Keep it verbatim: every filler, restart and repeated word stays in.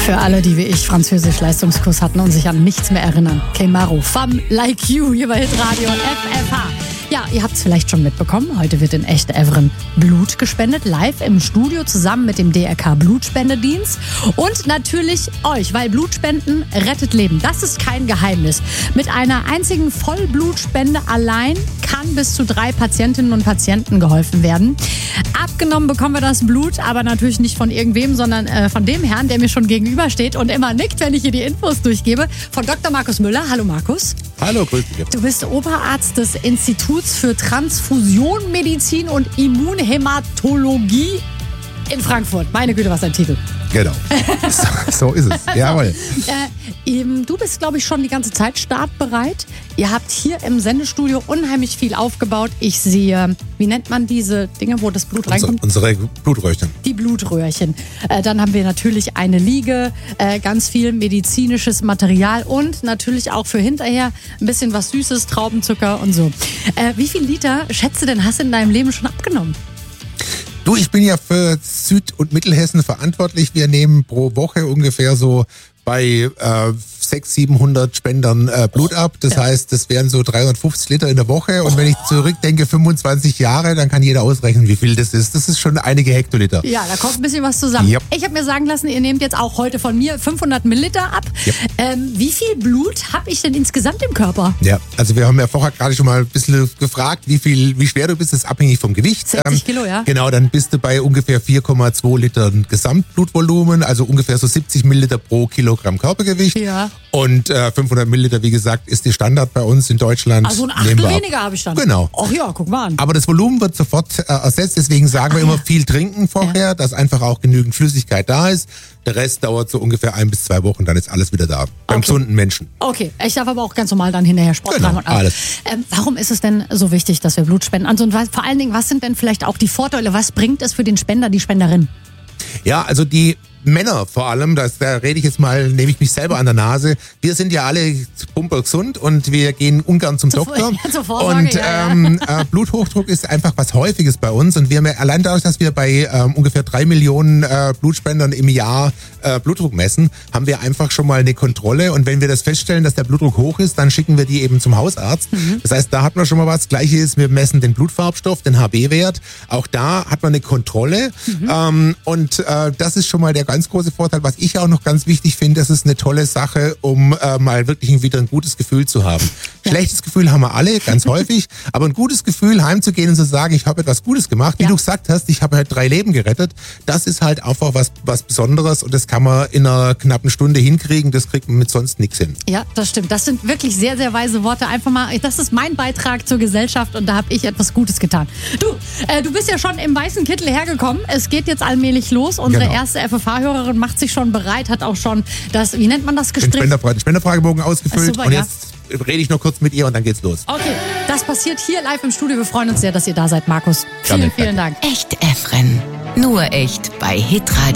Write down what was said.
Für alle, die wie ich Französisch-Leistungskurs hatten und sich an nichts mehr erinnern. Keimaro, Femme Like You hier bei Hitradio und F F H. Ja, ihr habt es vielleicht schon mitbekommen. Heute wird in Echt-Evren Blut gespendet. Live im Studio zusammen mit dem D R K Blutspendedienst. Und natürlich euch, weil Blutspenden rettet Leben. Das ist kein Geheimnis. Mit einer einzigen Vollblutspende allein kann bis zu drei Patientinnen und Patienten geholfen werden. Abgenommen bekommen wir das Blut, aber natürlich nicht von irgendwem, sondern äh, von dem Herrn, der mir schon gegenübersteht und immer nickt, wenn ich hier die Infos durchgebe. Von Doktor Markus Müller. Hallo Markus. Hallo, grüß dich. Du bist Oberarzt des Instituts für Transfusion, Medizin und Immunhämatologie in Frankfurt. Meine Güte, was ein Titel. Genau. So, so ist es. Jawohl. Äh, eben, du bist, glaube ich, schon die ganze Zeit startbereit. Ihr habt hier im Sendestudio unheimlich viel aufgebaut. Ich sehe, wie nennt man diese Dinge, wo das Blut reinkommt? Unsere Blutröhrchen. Die Blutröhrchen. Äh, dann haben wir natürlich eine Liege, äh, ganz viel medizinisches Material und natürlich auch für hinterher ein bisschen was Süßes, Traubenzucker und so. Äh, wie viel Liter, schätze denn, hast du in deinem Leben schon abgenommen? Du, ich bin ja für Süd- und Mittelhessen verantwortlich. Wir nehmen pro Woche ungefähr so bei äh, sechshundert, siebenhundert Spendern äh, Blut ab. Das Ja. heißt, das wären so dreihundertfünfzig Liter in der Woche. Und wenn ich zurückdenke, fünfundzwanzig Jahre, dann kann jeder ausrechnen, wie viel das ist. Das ist schon einige Hektoliter. Ja, da kommt ein bisschen was zusammen. Yep. Ich habe mir sagen lassen, ihr nehmt jetzt auch heute von mir fünfhundert Milliliter ab. Yep. Ähm, wie viel Blut habe ich denn insgesamt im Körper? Ja, also wir haben ja vorher gerade schon mal ein bisschen gefragt, wie viel, wie schwer du bist. Das ist abhängig vom Gewicht. sechzig Kilo, ja. Genau, dann bist du bei ungefähr vier Komma zwei Litern Gesamtblutvolumen, also ungefähr so siebzig Milliliter pro Kilogramm Körpergewicht. Ja. Und äh, fünfhundert Milliliter, wie gesagt, ist die Standard bei uns in Deutschland. Also ein Achtel Nehmen wir ab. weniger habe ich dann. Genau. Ach ja, guck mal an. Aber das Volumen wird sofort äh, ersetzt, deswegen sagen wir immer viel trinken vorher, dass einfach auch genügend Flüssigkeit da ist. Der Rest dauert so ungefähr ein bis zwei Wochen, dann ist alles wieder da. Beim Okay. gesunden Menschen. Okay, ich darf aber auch ganz normal dann hinterher Sport Genau, treiben und alles. alles. Ähm, warum ist es denn so wichtig, dass wir Blut spenden? Also, und was, vor allen Dingen, was sind denn vielleicht auch die Vorteile? Was bringt es für den Spender, die Spenderin? Ja, also die Männer vor allem, das, da rede ich jetzt mal, nehme ich mich selber an der Nase. Wir sind ja alle pumpergesund und wir gehen ungern zum Zur- Doktor. zur Vorsorge, und ja, ja. ähm, äh, Bluthochdruck ist einfach was Häufiges bei uns und wir haben ja, allein dadurch, dass wir bei ähm, ungefähr drei Millionen äh, Blutspendern im Jahr äh, Blutdruck messen, haben wir einfach schon mal eine Kontrolle und wenn wir das feststellen, dass der Blutdruck hoch ist, dann schicken wir die eben zum Hausarzt. Mhm. Das heißt, da hat man schon mal was. Gleiche ist, wir messen den Blutfarbstoff, den H B-Wert. Auch da hat man eine Kontrolle mhm. ähm, und äh, das ist schon mal der ganz große Vorteil. Was ich auch noch ganz wichtig finde, das ist eine tolle Sache, um äh, mal wirklich wieder ein gutes Gefühl zu haben. Ja. Schlechtes Gefühl haben wir alle, ganz häufig, aber ein gutes Gefühl, heimzugehen und zu sagen, ich habe etwas Gutes gemacht, wie ja. du gesagt hast, ich habe halt drei Leben gerettet, das ist halt einfach was, was Besonderes und das kann man in einer knappen Stunde hinkriegen, das kriegt man mit sonst nichts hin. Ja, das stimmt. Das sind wirklich sehr, sehr weise Worte. Einfach mal, das ist mein Beitrag zur Gesellschaft und da habe ich etwas Gutes getan. Du, äh, du bist ja schon im weißen Kittel hergekommen. Es geht jetzt allmählich los. Unsere Genau. erste F F H-Hörerin macht sich schon bereit, hat auch schon das, wie nennt man das, Den gestrichen? Spenderfrage, Spenderfragebogen ausgefüllt Super, und ja. jetzt rede ich noch kurz mit ihr und dann geht's los. Okay, das passiert hier live im Studio. Wir freuen uns sehr, dass ihr da seid, Markus. Vielen, Gerne, vielen Dank. Echt-Evren. Nur echt bei Hitradio.